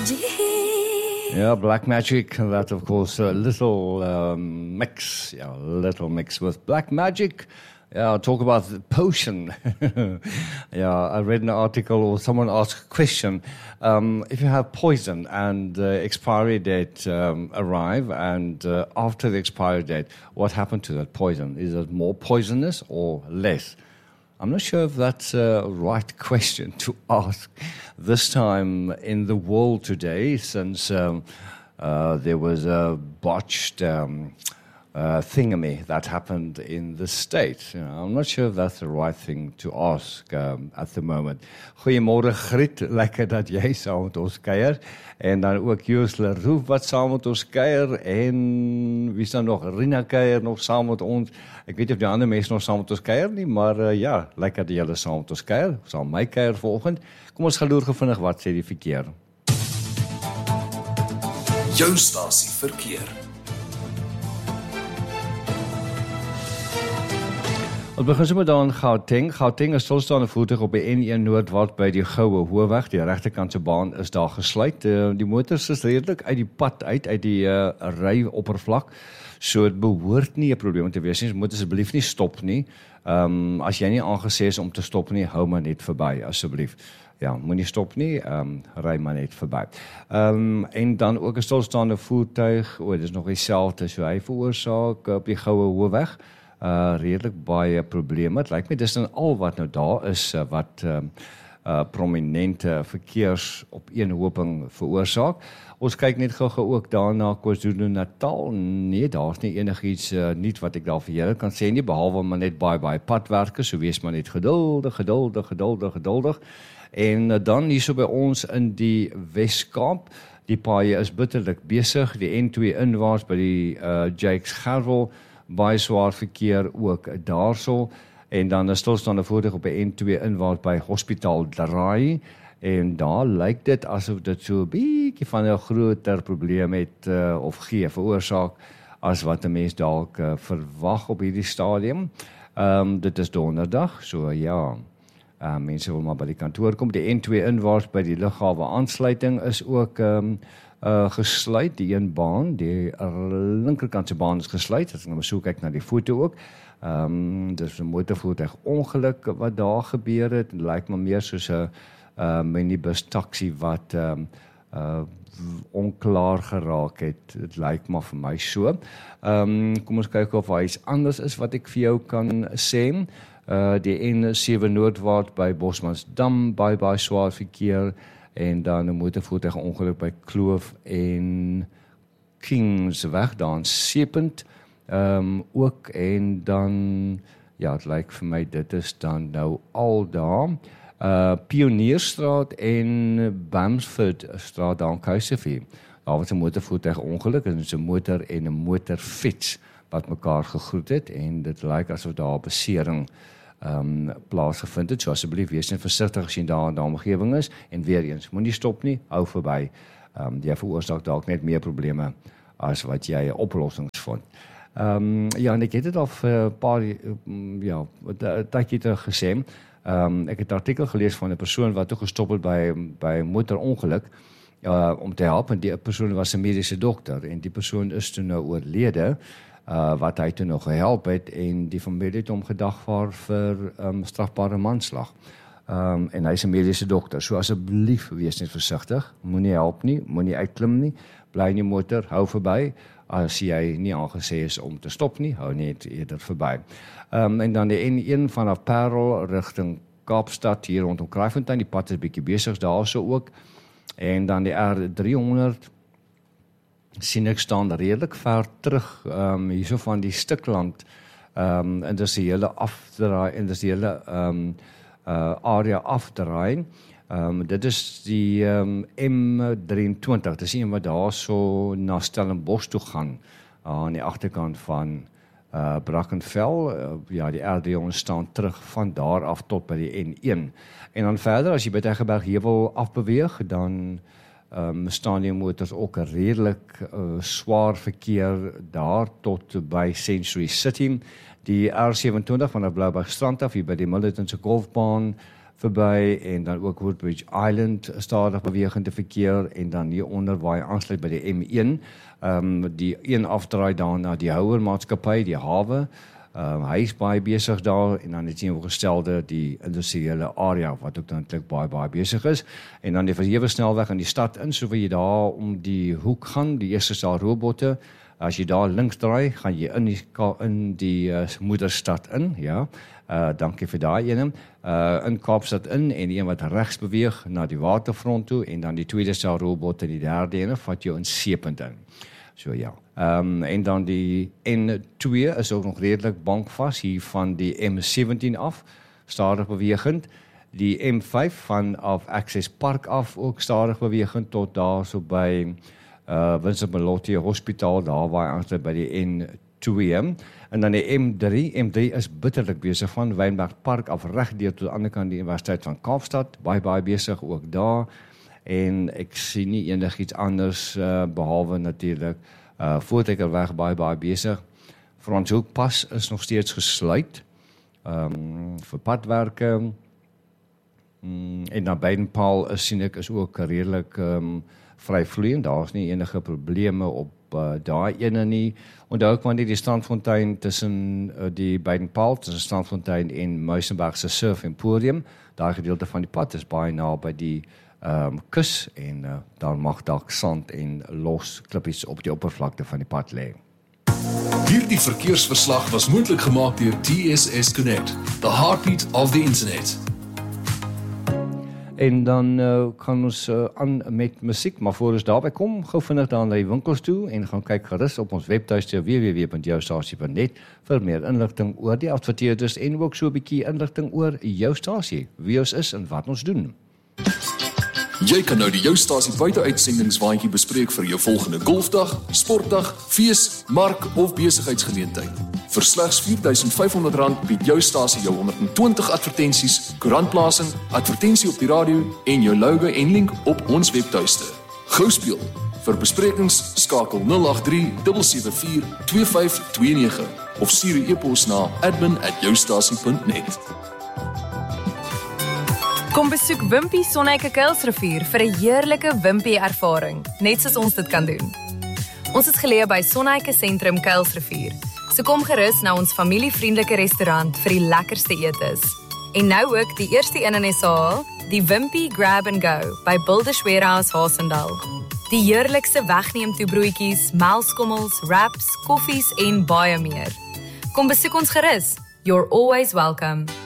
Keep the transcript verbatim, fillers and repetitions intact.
Yeah, Black Magic, that of course a little um, mix, yeah, a little mix with Black Magic. Yeah, talk about the potion. Yeah, I read an article or someone asked a question. Um, if you have poison and the expiry date um, arrive and uh, after the expiry date, what happened to that poison? Is it more poisonous or less? I'm not sure if that's a right question to ask this time in the world today, since um, uh, there was a botched um, uh, thingamy that happened in the States. You know, I'm not sure if that's the right thing to ask um, at the moment. Goeiemôre Griet, lekker dat jy saam met ons kuier. En dan ook Joost Leroux wat saam met ons kuier. En wie is dan nog? Rina kuier nog saam met ons. Ek weet nie of die ander mense nog saam met ons kuier nie, maar uh, ja, lekker dat julle saam met ons kuier. Saam my kuier vanoggend. Kom ons gaan loer gevindig wat sê die verkeer. Jou stasie verkeer. Ons begin so met daar in Gauteng. Gauteng is stilstaande voertuig op die N een noordwaarts by die Goue Hoofweg. Die regterkant se baan is daar gesluit. Uh, die motors is redelik uit die pad uit, uit die uh, ry-oppervlak. So het behoort nie 'n probleem te wees nie. Moet asseblief nie stop nie. Um, as jy nie aangesê is om te stop nie, hou maar net verby, asseblief. Ja, moenie stop nie, um, ry maar net verby. Um, en dan ook 'n stilstaande voertuig, o, dis nog dieselfde, so hy veroorsaak op die Goue Hoofweg. Uh, redelik baie probleme. Het lyk my dis dan al wat nou daar is uh, wat um, uh, prominente verkeersopeenhoping veroorsaak. Ons kyk net gou-gou ook daarna KwaZulu-Natal. Nee, daar's nie enigiets uh, nuut wat ek daar vir julle kan sê nie, behalwe maar net baie baie padwerke, so wees maar net geduldig, geduldig, geduldig, geduldig. En uh, dan hierso by ons in die Wes-Kaap, die paaie is bitterlik besig, die N twee inwaarts by die uh, Jakes Gerwel, baie swaar verkeer ook daarso, en dan 'n stilstaande voertuig op die N twee inwaarts by Hospitaal Draai, en daar lyk dit asof dit so 'n bietjie van 'n groter probleem het uh, of gee veroorsaak as wat 'n mens dalk uh, verwag op hierdie stadium. Um, dit is donderdag, so ja, uh, mense wil maar by die kantoor kom. Die N twee inwaarts by die lughawe aansluiting is ook um, Uh, gesluit, die een baan, die linkerkant se baan is gesluit, as ek nou so kyk na die foto ook. Um, dis 'n motorvoertuig ongeluk wat daar gebeur het, en lyk maar meer soos 'n uh, minibus taxi wat um, uh, onklaar geraak het. Dit lyk maar vir my so. Um, kom ons kyk of hy iets anders is wat ek vir jou kan sê. Uh, die N sewe noordwaarts by Bosmansdam, baie baie swaar verkeer, en dan 'n motorvoertuig ongeluk by Kloof en Kingsweg, daar in Seepunt um, ook, en dan, ja, het lyk vir my, dit is dan nou al daar, uh, Pionierstraat en Bamsford straat daar in Kuisevie. Daar was 'n motorvoertuig ongeluk, en 'n motor en 'n motorfiets wat mekaar gegroet het, en dit lyk asof daar besering Um, plaasgevind het, so asseblief wees net versigtig as jy daar in die omgewing is, en weer eens, moenie stop nie, hou verby. Um, jy veroorsaak dalk net meer probleme as wat jy oplossings vond. Um, ja, en ek het dit al vir 'n paar, ja, 'n tydjie terug gesê. Um, ek het 'n artikel gelees van 'n persoon wat toe gestop het by by 'n motorongeluk uh, om te help, en die persoon was 'n mediese dokter, en die persoon is toe nou oorlede. Uh, wat hy toe nog gehelp het, en die familie het hom gedagvaar vir um, strafbare manslag. Um, en hy is 'n mediese dokter, so asseblief wees net versigtig, moenie help nie, moenie uitklim nie, bly in die motor, hou verby, as jy nie aangesê is om te stop nie, hou net eerder verby. Um, en dan die N een vanaf Parel rigting Kaapstad, hier rondom Kraaifontein, die pad is bietjie besig daar so ook, en dan die R driehonderd, sien ek staan redelik ver terug, um, hierso van die Stikland, um, en dis die hele afdraai, en dis die hele um, uh, area afdraai. Um, dit is die um, M drieëntwintig, dis een wat daar so na Stellenbosch toe gaan, uh, aan die agterkant van uh, Brackenfell, uh, ja, die R driehonderd staan terug van daar af tot by die N een. En dan verder, as jy by Tygerberg Heuwel afbeweeg, dan Um, staan die motors ook redelik uh, swaar verkeer daar tot by Century City. Die R sewe en twintig van die Bloubergstrand af, hier by die Millertonse golfbaan, verby en dan ook Woodbridge Island stadig bewegende verkeer en dan hieronder waar jy aansluit by die M een, um, die een afdraai dan na die Houer maatskappy, die hawe. Um, hy is baie besig daar en dan die teenoorgestelde die industriële area wat ook dan eintlik baie baie besig is en dan die verhewe snelweg in die stad in, so wil jy daar om die hoek gaan, die eerste stel robotte. As jy daar links draai, gaan jy in die, in die uh, moederstad in, ja. Uh, dankie vir daai ene. Uh, in Kaapstad in en die een wat regs beweeg na die waterfront toe en dan die tweede stel robot en die derde ene vat jou in Seepunt in. So ja. Um, en dan die N twee is ook nog redelik bankvas hier van die M sewentien af, stadig bewegend. Die M vyf vanaf Access Park af ook stadig bewegend tot daar so by uh, Vincent Malottie Hospitaal, daar waar hy aansluit by die N twee. En dan die M drie. M drie is bitterlik besig van Wynberg Park af regdeur tot aan die ander kant die Universiteit van Kaapstad, baie baie besig ook daar. En ek sien nie enigiets anders uh, behalwe natuurlik uh, Voortrekkerweg baie baie besig. Franshoekpas is nog steeds gesluit um, vir padwerke. Mm, en na Bedenpaal is sien ek is ook redelik um, vryvloeiend. Daar is nie enige probleme op uh, daai ene nie. Onthou ook wanneer die Strandfontein tussen uh, die Bedenpaal, tussen Strandfontein en Muizenberg se Surf Emporium, daai gedeelte van die pad is baie na by die Um, kus en uh, daar mag dalk sand en los klippies op die oppervlakte van die pad lê. Hierdie verkeersverslag was moontlik gemaak deur T S S Connect, the heartbeat of the internet. En dan uh, kan ons uh, aan met musiek, maar voor ons daarby kom, gou vinnig dan na die winkels toe en gaan kyk gerus op ons webtuiste w w w punt jou stasie punt net vir meer inligting oor die adverteerders en ook so 'n bietjie inligting oor jou stasie, wie ons is en wat ons doen. Jy kan nou die Jou Stasie buiteuitsendingswaandjie bespreek vir jou volgende golfdag, sportdag, fees, mark of besigheidsgeleentheid. Vir slegs vier duisend vyf honderd rand bied Jou Stasie jou honderd en twintig advertensies, koerantplasing, advertensie op die radio en jou logo en link op ons webtuiste. Gou speel. Vir besprekings skakel nul agt drie sewe sewe vier twee vyf twee nege of stuur 'n e-pos na admin at joustasie punt net. Kom besoek Wimpy Sonneke Kuilsrivier vir 'n heerlike Wimpy ervaring, net soos ons dit kan doen. Ons is geleë by Sonneke Sentrum Kuilsrivier, so kom gerus na ons familievriendelike restaurant vir die lekkerste etes. En nou ook die eerste een in S A, die Wimpy Grab and Go by Builders Warehouse Haasendal. Die heerlikste wegneem toebroodjies, melkskommels, wraps, koffies en baie meer. Kom besoek ons gerus. You're always welcome.